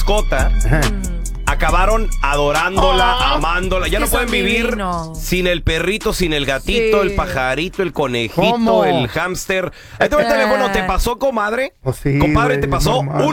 mascota, acabaron adorándola, amándola. Ya no pueden vivir sin el perrito, sin el gatito, el pajarito, el conejito, el hámster. Ahí te va el teléfono. ¿Te pasó, comadre? Pues sí, compadre, güey, ¿te pasó? normal.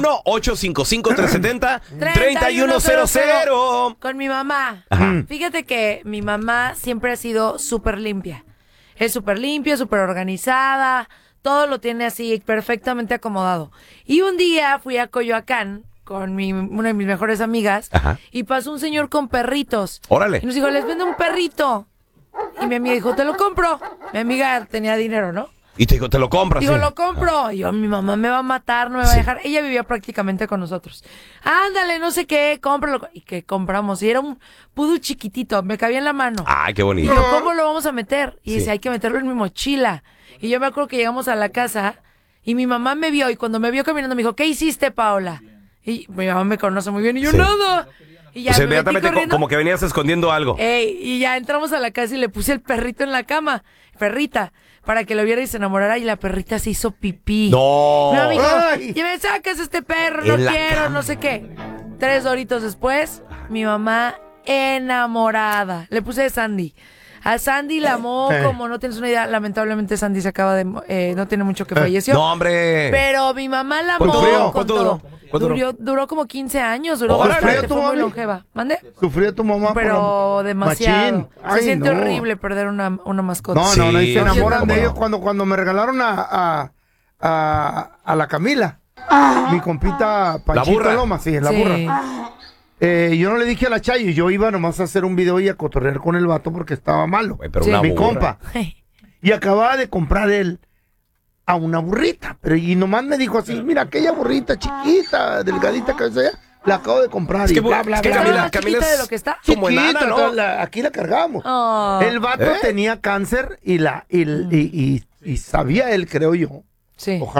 1-855-370-3100. Con mi mamá. Fíjate que mi mamá siempre ha sido súper limpia. Es súper limpia, súper organizada. Todo lo tiene así perfectamente acomodado. Y un día fui a Coyoacán con una de mis mejores amigas. Y pasó un señor con perritos. Órale. Y nos dijo, les vendo un perrito. Y mi amiga dijo, te lo compro. Mi amiga tenía dinero, ¿no? Y te dijo, ¿te lo compras? Digo, sí. lo compro. Y yo, mi mamá me va a matar, no me va a dejar. Ella vivía prácticamente con nosotros. Ándale, no sé qué, cómpralo. Y que compramos. Y era un pudu chiquitito, me cabía en la mano. Ay, qué bonito. Y yo, ¿cómo lo vamos a meter? Y dice, hay que meterlo en mi mochila. Y yo me acuerdo que llegamos a la casa y mi mamá me vio. Y cuando me vio caminando me dijo, ¿qué hiciste, Paola? Y mi mamá me conoce muy bien. Y yo, nada. Y ya Pues me inmediatamente metí como que venías escondiendo algo. y ya entramos a la casa y le puse el perrito en la cama. Perrita. Para que lo viera y se enamorara, y la perrita se hizo pipí. No. Mi mamá dijo, ya me sacas este perro, no quiero, no sé qué. 3 horitos después, mi mamá enamorada. Le puse Sandy. A Sandy la amó como no tienes una idea. Lamentablemente Sandy se acaba de... no tiene mucho que falleció. No, hombre. Pero mi mamá la amó. ¿Cuánto duró? Duró como 15 años. Duró ¿Sufrió bastante, tu fue muy mami? longeva. ¿Mande? ¿Sufrió tu mamá? Pero demasiado. Machín. Se Ay, siente no. horrible perder una mascota. No, y se Sí, enamoran cómo de no. ellos cuando me regalaron a la Camila. Mi compita Panchito burra. Loma, sí, la burra. Yo no le dije a la Chayo, yo iba nomás a hacer un video y a cotorrear con el vato porque estaba malo. Güey, pero una mi burra. compa. Y acababa de comprar él a una burrita. Y nomás me dijo así, mira, aquella burrita chiquita, delgadita que sea, la acabo de comprar. Es que, y bla, bla, es que bla, Camila, más Camila chiquita es de lo que está. como chiquita, enana, ¿no? aquí la cargamos. Oh. El vato tenía cáncer y sabía él, creo yo. Sí. Ojalá